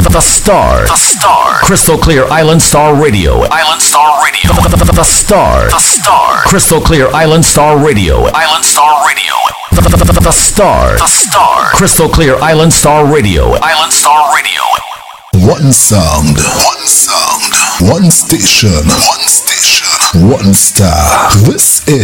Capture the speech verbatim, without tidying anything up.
The Star. The Star. Crystal Clear Island Star Radio. Island Star Radio. The, the, the Star. The Star. Crystal Clear Island Star Radio. Island Star Radio. The, the, the, the Star. The Star. Crystal Clear Island Star Radio. Island Star Radio. One sound. One sound. One station. One station. One star. This is